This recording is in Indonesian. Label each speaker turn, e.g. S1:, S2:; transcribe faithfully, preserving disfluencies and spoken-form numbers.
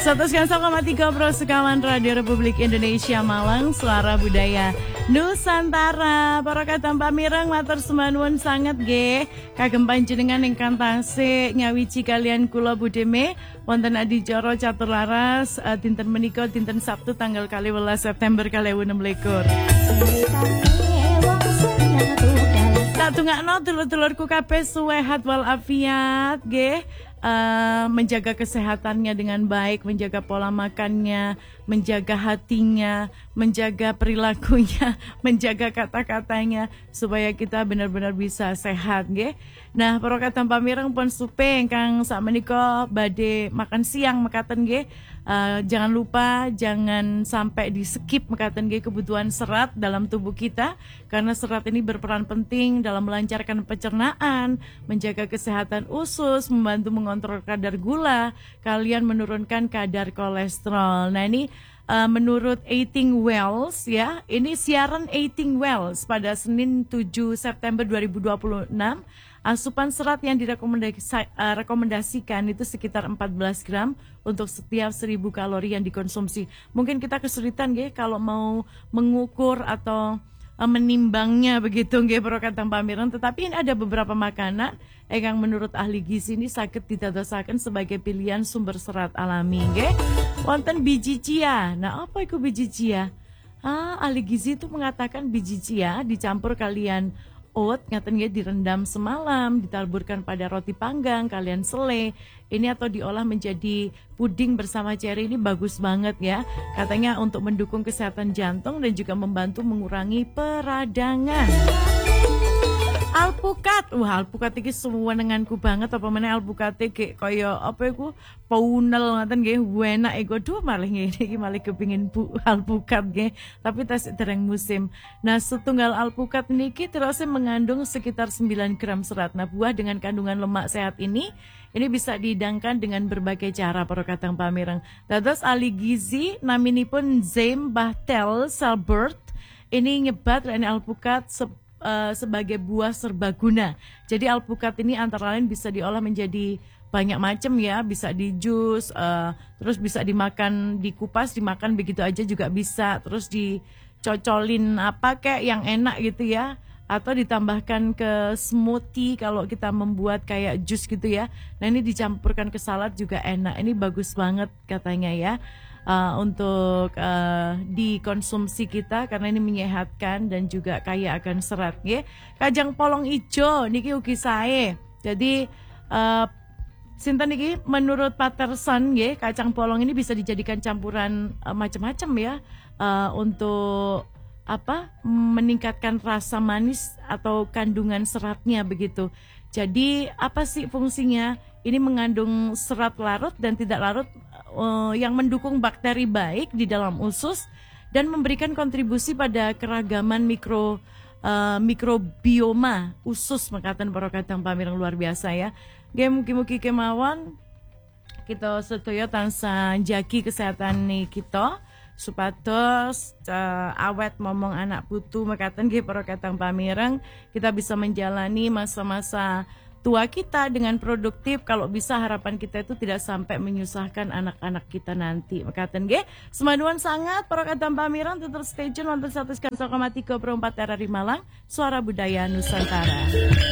S1: seratus koma tiga Pro Sekawan Radio Republik Indonesia Malang, suara budaya Nusantara. Para kadang pamireng matur semanuwun sanget nggih kagem panjenengan ingkang tasih ngawiji kalian kula budeme wonten adicara catur laras uh, dinten menika dinten Sabtu tanggal kali welas September kali ewu enem likur. Tak tungakno dulur-dulurku kabeh suwehat wal afiat nggih. Uh, menjaga kesehatannya dengan baik, menjaga pola makannya, menjaga hatinya, menjaga perilakunya, menjaga kata-katanya supaya kita benar-benar bisa sehat nggih. Nah, para kadang pamireng pun supe ingkang sakmenika badhe makan siang mekaten nggih. Uh, jangan lupa jangan sampai di skip mekaten nggih kebutuhan serat dalam tubuh kita karena serat ini berperan penting dalam melancarkan pencernaan, menjaga kesehatan usus, membantu mengontrol kadar gula, kalian menurunkan kadar kolesterol. Nah, ini uh, menurut Eating Wells ya, ini siaran Eating Wells pada Senin tujuh September dua ribu dua puluh enam. Asupan serat yang direkomendasikan itu sekitar empat belas gram untuk setiap seribu kalori yang dikonsumsi. Mungkin kita kesulitan nggih kalau mau mengukur atau uh, menimbangnya begitu nggih para kadang pamireng, tetapi ini ada beberapa makanan yang menurut ahli gizi ini saged ditadosaken sebagai pilihan sumber serat alami nggih. Wonten biji chia. Nah, apa itu biji chia? Ah, ahli gizi itu mengatakan biji chia dicampur kalian oat, ngaten nggih direndam semalam, ditaburkan pada roti panggang, kalian sele, ini atau diolah menjadi puding bersama ceri, ini bagus banget ya. Katanya untuk mendukung kesehatan jantung dan juga membantu mengurangi peradangan. Alpukat, wah alpukat iki suwenenganku banget apa meneh alpukat iki kaya apa iku paunel ngoten nggih enak ego duh malih ngene iki malih kepengin bu alpukat nggih tapi tas dereng musim. Nah, setunggal alpukat niki terus mengandung sekitar sembilan gram serat. Nah, buah dengan kandungan lemak sehat ini ini bisa dihidangkan dengan berbagai cara para kadang pamireng. Dados ahli gizi naminipun Zaim Bahtel Salbert ini nyebat rene alpukat se- Uh, sebagai buah serbaguna. Jadi alpukat ini antara lain bisa diolah menjadi banyak macam ya, bisa di jus, uh, terus bisa dimakan, dikupas, dimakan begitu aja juga bisa, terus dicocolin apa kayak yang enak gitu ya, atau ditambahkan ke smoothie kalau kita membuat kayak jus gitu ya. Nah, ini dicampurkan ke salad juga enak. Ini bagus banget katanya ya. Uh, untuk uh, dikonsumsi kita karena ini menyehatkan dan juga kaya akan serat nggih. Kajang polong ijo niki ugi sae. Jadi uh, sinten niki menurut Patterson nggih, kacang polong ini bisa dijadikan campuran uh, macam-macam ya uh, untuk apa? Meningkatkan rasa manis atau kandungan seratnya begitu. Jadi apa sih fungsinya? Ini mengandung serat larut dan tidak larut uh, yang mendukung bakteri baik di dalam usus dan memberikan kontribusi pada keragaman mikro uh, mikrobioma usus mekaten para kadang pamireng luar biasa ya. Nggih mugi-mugi kemawon kita sedaya tansah jagi kesehatan nih kita supados uh, awet momong anak putu mekaten nggih para kadang pamireng kita bisa menjalani masa-masa tua kita dengan produktif. Kalau bisa harapan kita itu tidak sampai menyusahkan anak-anak kita nanti mekaten nggih. Semaduan sangat para kadang pamireng tetep stay tune wonten seratus koma tiga Pro empat R R I Malang, suara budaya Nusantara.